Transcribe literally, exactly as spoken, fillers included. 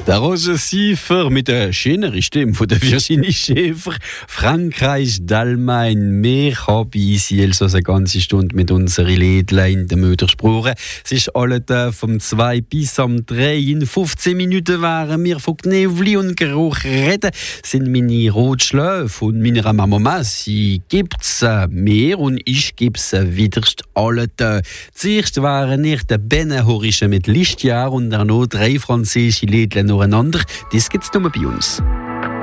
Der Roger Siefer mit der schöneren Stimme von der Virginie Schäfer. Frankreich, d'Allemagne, mehr habe ich sie also eine ganze Stunde mit unseren Lädlein in der Mütter gesprochen. Es ist alle da vom zwei bis am drei. In fünfzehn Minuten waren wir von Gnevli und Geruch reden. Sind meine Rotschläfe von meiner Mama. Sie gibt's mehr und ich gib's wiederst alle da. Zuerst waren nicht der Bennehorische mit Lichtjahr und dann noch drei französische Lädlein nacheinander. Das gibt's nur bei uns.